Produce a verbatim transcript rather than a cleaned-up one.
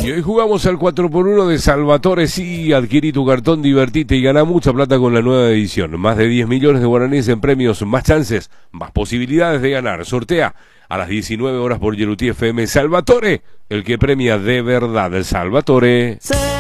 Y hoy jugamos al cuatro por uno de Salvatore. Sí, adquirí tu cartón, divertite y gana mucha plata con la nueva edición. Más de diez millones de guaraníes en premios, más chances, más posibilidades de ganar. Sortea a las diecinueve horas por Yeruti F M. Salvatore, el que premia de verdad. El Salvatore.